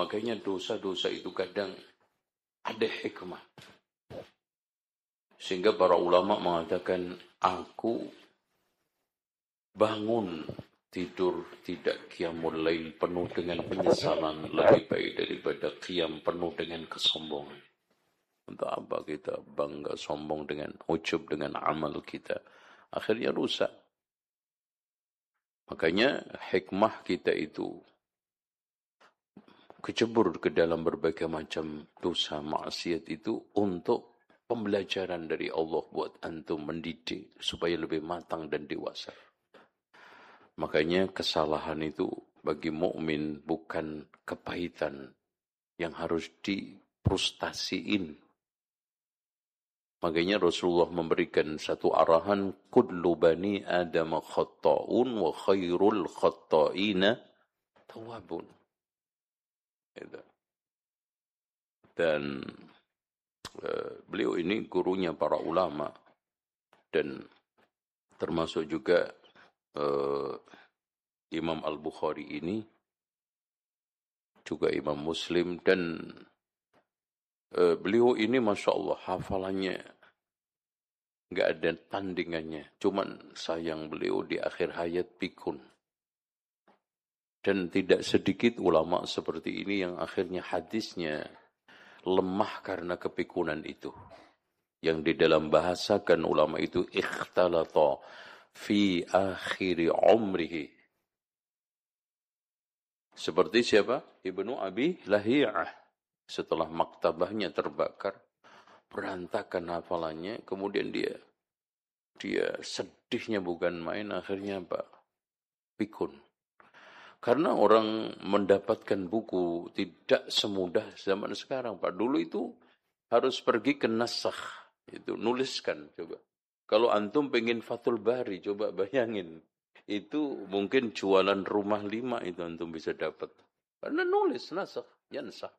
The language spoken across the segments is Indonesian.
Makanya dosa-dosa itu kadang ada hikmah. Sehingga para ulama mengatakan, aku bangun tidur tidak qiyamul lail penuh dengan penyesalan lebih baik daripada qiyam penuh dengan kesombongan. Untuk apa kita bangga sombong dengan ujub dengan amal kita? Akhirnya rusak. Makanya hikmah kita itu kecebur ke dalam berbagai macam dosa maksiat itu untuk pembelajaran dari Allah buat antum mendidik supaya lebih matang dan dewasa. Makanya kesalahan itu bagi mukmin bukan kepahitan yang harus diprustasiin. Makanya Rasulullah memberikan satu arahan, kullu bani Adam khatta'un wa khairul khatta'ina tawwabun. Dan beliau ini gurunya para ulama dan termasuk juga Imam Al-Bukhari ini juga Imam Muslim dan beliau ini Masya Allah hafalannya nggak ada tandingannya, cuman sayang beliau di akhir hayat pikun. Dan tidak sedikit ulama seperti ini yang akhirnya hadisnya lemah karena kepikunan itu. Yang di dalam bahasakan ulama itu ikhtalata fi akhiri umrihi. Seperti siapa? Ibnu Abi Lahiyah. Setelah maktabahnya terbakar, berantakan hafalannya, kemudian dia sedihnya bukan main, akhirnya apa? Pikun. Karena orang mendapatkan buku tidak semudah zaman sekarang, Pak. Dulu itu harus pergi ke nasakh, itu nuliskan coba. Kalau antum pengen Fathul Bari, coba bayangin. Itu mungkin jualan rumah 5 itu antum bisa dapat. Karena nulis nasakh, yansakh.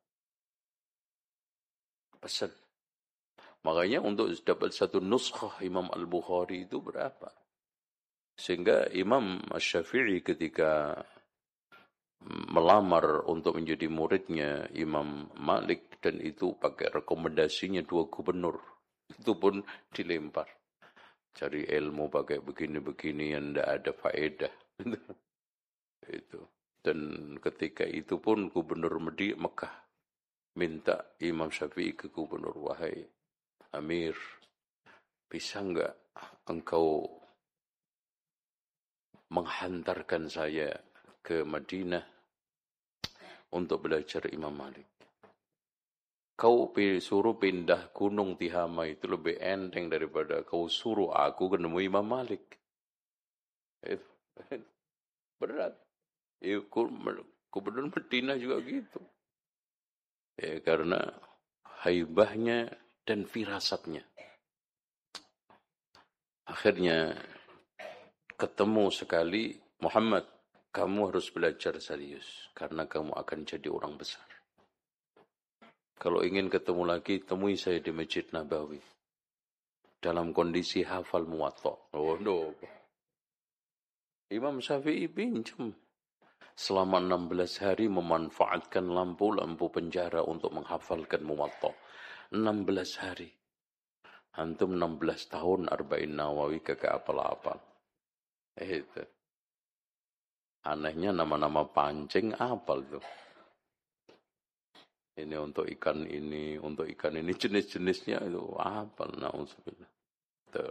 Pesan. Makanya untuk dapat satu nuskhah Imam Al-Bukhari itu berapa? Sehingga Imam Asy-Syafi'i ketika melamar untuk menjadi muridnya Imam Malik dan itu pakai rekomendasinya 2 gubernur. Itu pun dilempar. Cari ilmu pakai begini-begini yang tidak ada faedah. Itu. Dan ketika itu pun gubernur Mekah minta Imam Syafi'i ke gubernur, wahai Amir, bisa enggak engkau menghantarkan saya ke Madinah untuk belajar Imam Malik. Kau suruh pindah gunung Tihama itu lebih enteng daripada kau suruh aku ketemu Imam Malik. Berat. Gubernur Madinah juga gitu. Karena haibahnya dan firasatnya. Akhirnya ketemu sekali, Muhammad, kamu harus belajar serius, karena kamu akan jadi orang besar. Kalau ingin ketemu lagi, temui saya di Masjid Nabawi. Dalam kondisi hafal Muwatta. Oh, no. Imam Syafi'i pinjam. Selama 16 hari memanfaatkan lampu-lampu penjara untuk menghafalkan Muwatta. 16 hari. Antum 16 tahun Arba'in Nawawi kagak apal-apal. Itu. Anehnya nama-nama pancing apal tuh. Ini untuk ikan ini, untuk ikan ini, jenis-jenisnya itu apal. Na'udzubillah. Tuh.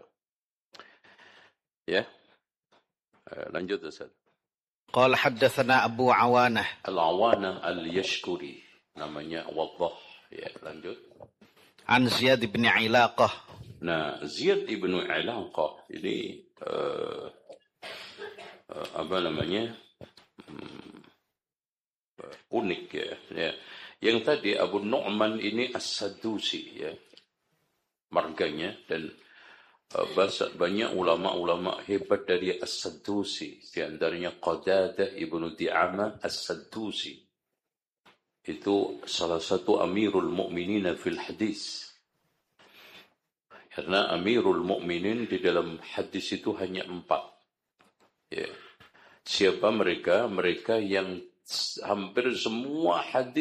Ya. Lanjut Ustaz. Qala haddatsana Abu Awanah. Al-Awanah Al-Yashkuri. Namanya Waddah. Ya, lanjut. An Ziyad bin Ilaqah. Nah, Ziyad ibn Ilaqah ini apa namanya? Unik ya. Yang tadi Abu Nu'man ini As-Sadusi ya. Marganya dan banyak ulama-ulama hebat dari As-Sadusi, di antaranya Qadadah ibnu Di'amah As-Sadusi. Itu salah satu Amirul Mukminin fil hadis. Karena Amirul Mukminin di dalam hadis itu hanya 4. Ya. Siapa mereka? Mereka yang hampir semua hadis